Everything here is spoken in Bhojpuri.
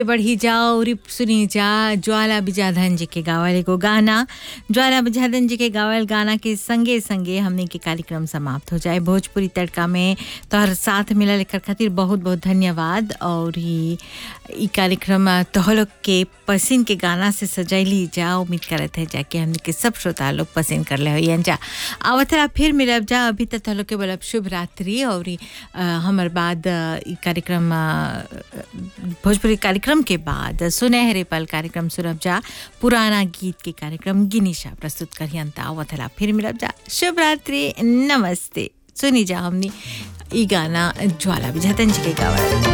बढ़ी जाओ और सुनी जा ज्वाला विजाधन जी के गावल एगो गाना। ज्वाला विजाधन जी के गावल गाना के संगे संगे हमने के कार्यक्रम समाप्त हो जाए। भोजपुरी तड़का में तोहर साथ मिला लेकर खातिर बहुत बहुत धन्यवाद। और ई कार्यक्रम तोहलोग के पसंद के गाना से सजैली जा। उम्मीद करत है जाके हमने के सब श्रोता लोग पसंद कर ले हो जा। आवत फिर मिलब जा। अभी तक तोहलोग के बोलब शुभ रात्रि। और हमर बाद ई कार्यक्रम भोजपुरी कार्यक्रम के बाद सुनहरे पल कार्यक्रम सुनब जा। पुराना गीत के कार्यक्रम गिनीशा प्रस्तुत करियंता। आवतला फिर मिलब जा। शुभ रात्रि, नमस्ते। सुनी जा हमनी ई गाना ज्वाला विजाधन जी के गावल।